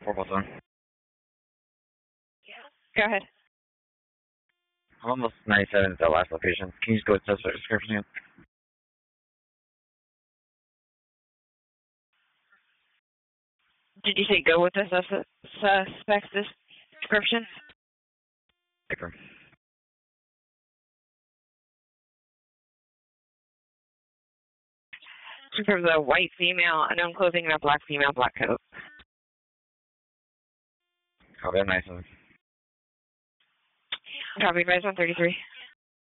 4+1. Go ahead. I'm almost 97 at that last location. Can you just go with suspect description again? Did you say go with the suspect's description? Confirm. Confirm the white female, unknown clothing, and a black female, black coat. Copy, I'm 97. Copy, advise 133.